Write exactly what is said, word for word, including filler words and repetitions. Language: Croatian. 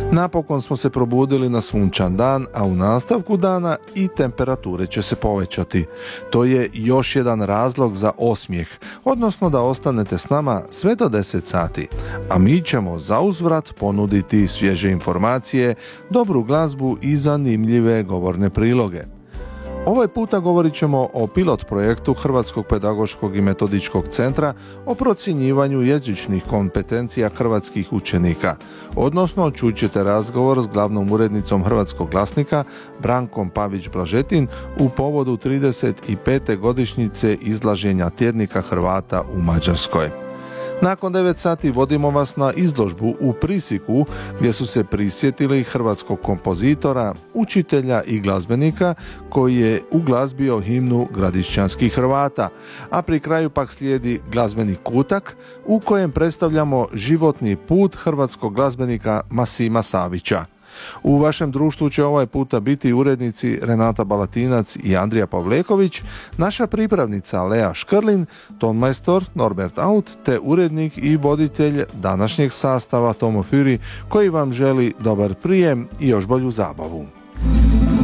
Napokon smo se probudili na sunčan dan, a u nastavku dana i temperature će se povećati. To je još jedan razlog za osmijeh, odnosno da ostanete s nama sve do deset sati. A mi ćemo za uzvrat ponuditi svježe informacije, dobru glazbu i zanimljive govorne priloge. Ovaj puta govorit ćemo o pilot projektu Hrvatskog pedagoškog i metodičkog centra o procjenjivanju jezičnih kompetencija hrvatskih učenika, odnosno čućete razgovor s glavnom urednicom Hrvatskog glasnika Brankom Pavić-Blažetin u povodu trideset pete godišnjice izlaženja tjednika Hrvata u Mađarskoj. Nakon devet sati vodimo vas na izložbu u Prisiku gdje su se prisjetili hrvatskog kompozitora, učitelja i glazbenika koji je uglazbio himnu gradišćanskih Hrvata, a pri kraju pak slijedi glazbeni kutak u kojem predstavljamo životni put hrvatskog glazbenika Masima Savića. U vašem društvu će ovaj puta biti urednici Renata Balatinac i Andrija Pavleković, naša pripravnica Lea Škrlin, tonmajstor Norbert Aut te urednik i voditelj današnjeg sastava Tomo Fyri koji vam želi dobar prijem i još bolju zabavu.